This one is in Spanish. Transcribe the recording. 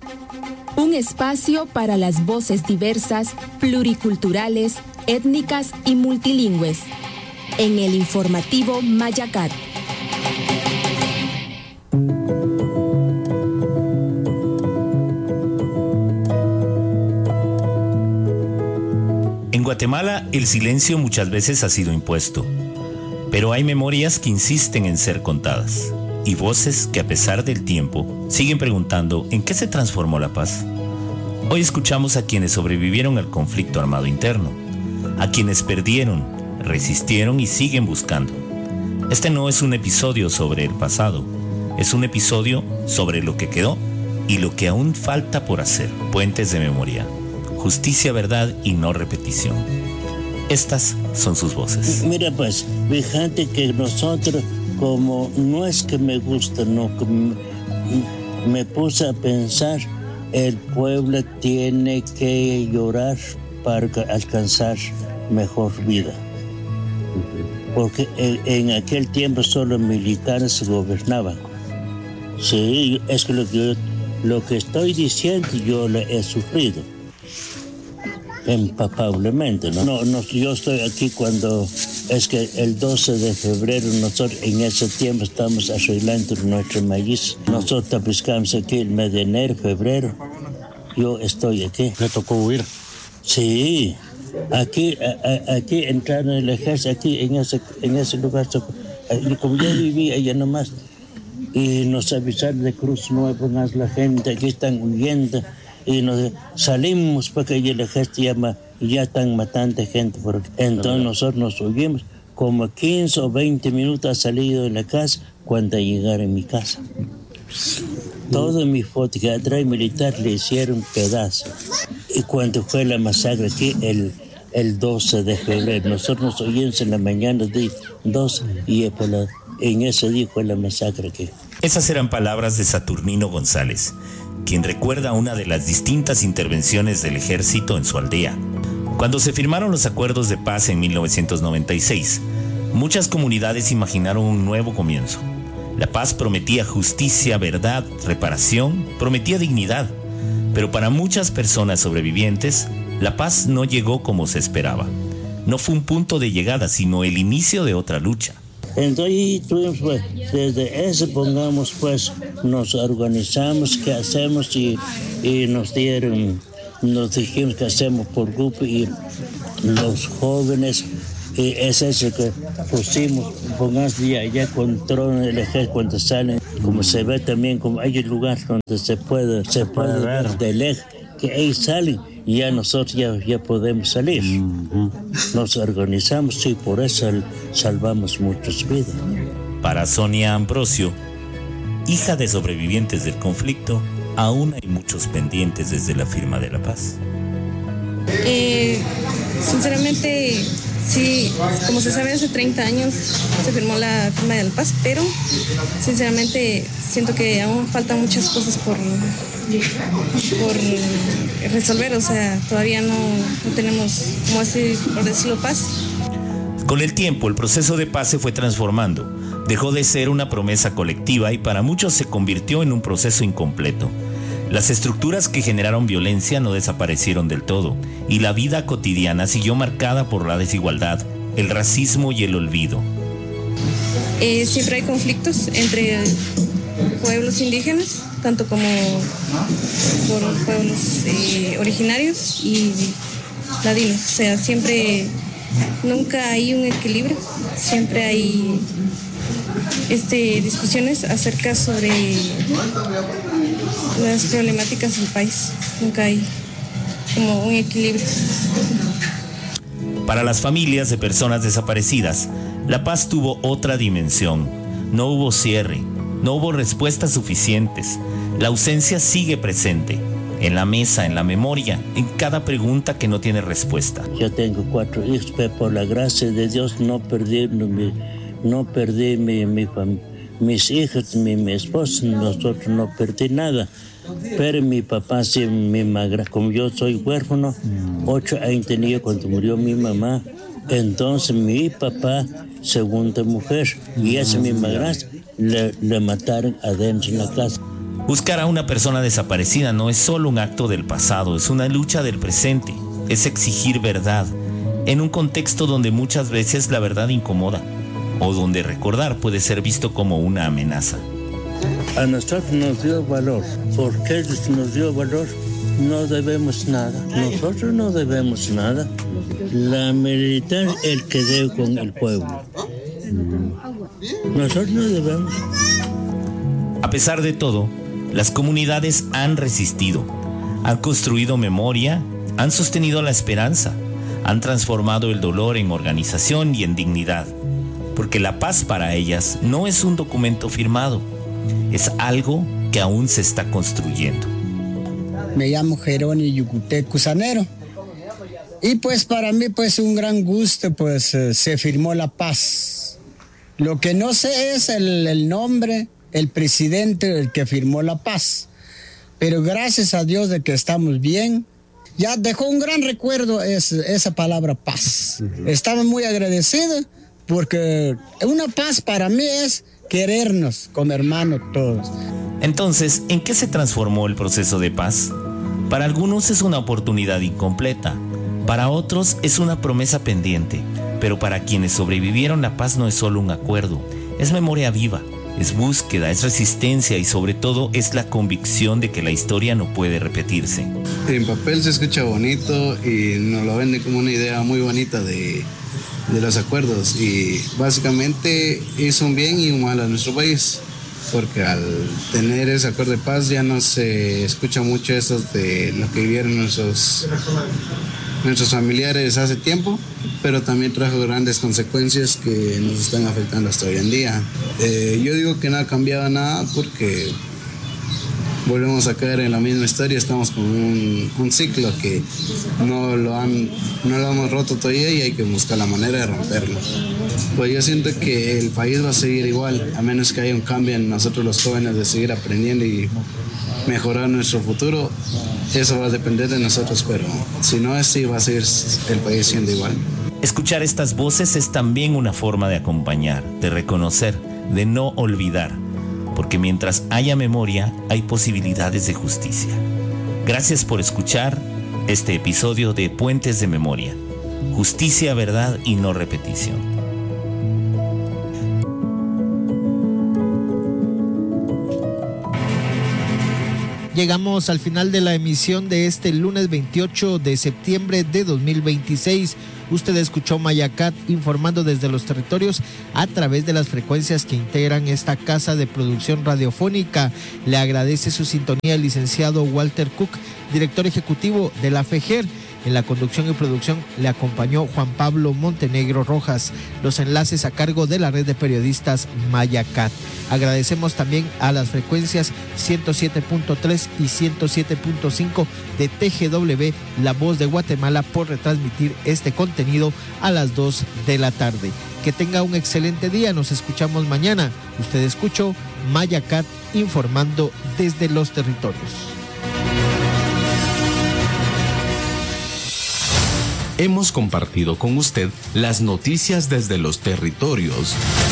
Un espacio para las voces diversas, pluriculturales, étnicas y multilingües. En el informativo Mayacat. En Guatemala, el silencio muchas veces ha sido impuesto, pero hay memorias que insisten en ser contadas y voces que, a pesar del tiempo, siguen preguntando ¿en qué se transformó la paz? Hoy escuchamos a quienes sobrevivieron al conflicto armado interno, a quienes perdieron, resistieron y siguen buscando. Este no es un episodio sobre el pasado, es un episodio sobre lo que quedó y lo que aún falta por hacer. Puentes de memoria, justicia, verdad y no repetición. Estas son sus voces. Mira pues, fíjate que nosotros, como no es que me gusta, no, que me puse a pensar, el pueblo tiene que llorar para alcanzar mejor vida. Porque en aquel tiempo solo militares gobernaban. Sí, es que lo que estoy diciendo yo lo he sufrido. Empapablemente, ¿no? No, yo estoy aquí cuando es que el 12 de febrero nosotros en ese tiempo estamos arreglando nuestro maíz. Nosotros buscamos aquí el mes de enero, febrero. Yo estoy aquí. ¿Le tocó huir? Sí. Aquí entraron en el ejército, aquí en ese lugar. Como yo vivía allá nomás. Y nos avisaron de Cruz Nueva, la gente, aquí están huyendo. Y nos salimos porque el ejército ya están matando gente. Entonces nosotros nos subimos, como 15 o 20 minutos ha salido de la casa cuando llegaron a mi casa. Todas mis fotos que atrás militar le hicieron pedazos. Y cuando fue la masacre aquí, el 12 de febrero, nosotros nos oímos en la mañana de 12 y en ese día fue la masacre aquí. Esas eran palabras de Saturnino González, quien recuerda una de las distintas intervenciones del ejército en su aldea. Cuando se firmaron los acuerdos de paz en 1996, muchas comunidades imaginaron un nuevo comienzo. La paz prometía justicia, verdad, reparación, prometía dignidad. Pero para muchas personas sobrevivientes, la paz no llegó como se esperaba. No fue un punto de llegada, sino el inicio de otra lucha. Entonces tuvimos, pues, desde ese nos organizamos, qué hacemos y nos dijimos qué hacemos por grupo y los jóvenes, y es eso que pusimos, pongamos ya control el ejército cuando salen, como se ve también, como hay un lugar donde se puede ver de lejos, que ahí salen y ya nosotros ya podemos salir. Nos organizamos y por eso salvamos muchas vidas. Para Sonia Ambrosio, hija de sobrevivientes del conflicto, aún hay muchos pendientes desde la firma de la paz. Sinceramente, sí, como se sabe, hace 30 años se firmó la firma de la paz, pero sinceramente siento que aún faltan muchas cosas por resolver, o sea, todavía no tenemos, como así, por decirlo, paz. Con el tiempo, el proceso de paz se fue transformando. Dejó de ser una promesa colectiva y para muchos se convirtió en un proceso incompleto. Las estructuras que generaron violencia no desaparecieron del todo y la vida cotidiana siguió marcada por la desigualdad, el racismo y el olvido. Siempre hay conflictos entre pueblos indígenas, tanto como por pueblos originarios y ladinos. O sea, nunca hay un equilibrio, siempre hay discusiones acerca sobre las problemáticas del país. Nunca hay como un equilibrio. Para las familias de personas desaparecidas, la paz tuvo otra dimensión. No hubo cierre, no hubo respuestas suficientes. La ausencia sigue presente, en la mesa, en la memoria, en cada pregunta que no tiene respuesta. Yo tengo 4 hijos, pero por la gracia de Dios no perdí mis hijos, mi esposa, nosotros no perdí nada. Pero mi papá, sí, mi madre, como yo soy huérfano, 8 años tenía cuando murió mi mamá. Entonces mi papá, segunda mujer, y esa misma gracia, le mataron adentro en la casa. Buscar a una persona desaparecida no es solo un acto del pasado, es una lucha del presente, es exigir verdad, en un contexto donde muchas veces la verdad incomoda, o donde recordar puede ser visto como una amenaza. A nosotros nos dio valor. ¿Por qué nos dio valor? No debemos nada. Nosotros no debemos nada. La militar es el que debe con el pueblo. Nosotros no debemos. A pesar de todo, las comunidades han resistido, han construido memoria, han sostenido la esperanza, han transformado el dolor en organización y en dignidad, porque la paz para ellas no es un documento firmado, es algo que aún se está construyendo. Me llamo Jerónimo Yucuté Cusanero y pues para mí pues un gran gusto, pues se firmó la paz. Lo que no sé es el nombre, el presidente el que firmó la paz, pero gracias a Dios de que estamos bien. Ya dejó un gran recuerdo esa palabra paz. Estamos muy agradecidos porque una paz para mí es querernos como hermanos todos. Entonces, ¿en qué se transformó el proceso de paz? Para algunos es una oportunidad incompleta, para otros es una promesa pendiente, pero para quienes sobrevivieron la paz no es solo un acuerdo, es memoria viva, es búsqueda, es resistencia y sobre todo es la convicción de que la historia no puede repetirse. En papel se escucha bonito y nos lo venden como una idea muy bonita de los acuerdos y básicamente hizo un bien y un mal a nuestro país, porque al tener ese acuerdo de paz ya no se escucha mucho eso de lo que vivieron nuestros familiares hace tiempo, pero también trajo grandes consecuencias que nos están afectando hasta hoy en día. Yo digo que no ha cambiado nada porque volvemos a caer en la misma historia, estamos con un ciclo que no lo hemos roto todavía y hay que buscar la manera de romperlo. Pues yo siento que el país va a seguir igual, a menos que haya un cambio en nosotros los jóvenes de seguir aprendiendo y mejorar nuestro futuro. Eso va a depender de nosotros, pero si no es así, va a seguir el país siendo igual. Escuchar estas voces es también una forma de acompañar, de reconocer, de no olvidar, porque mientras haya memoria, hay posibilidades de justicia. Gracias por escuchar este episodio de Puentes de Memoria. Justicia, verdad y no repetición. Llegamos al final de la emisión de este lunes 28 de septiembre de 2026. Usted escuchó Mayacat informando desde los territorios a través de las frecuencias que integran esta casa de producción radiofónica. Le agradece su sintonía el licenciado Walter Cook, director ejecutivo de la FEGER. En la conducción y producción le acompañó Juan Pablo Montenegro Rojas. Los enlaces a cargo de la red de periodistas Mayacat. Agradecemos también a las frecuencias 107.3 y 107.5 de TGW, La Voz de Guatemala, por retransmitir este contenido a las 2 de la tarde. Que tenga un excelente día, nos escuchamos mañana. Usted escuchó Mayacat informando desde los territorios. Hemos compartido con usted las noticias desde los territorios.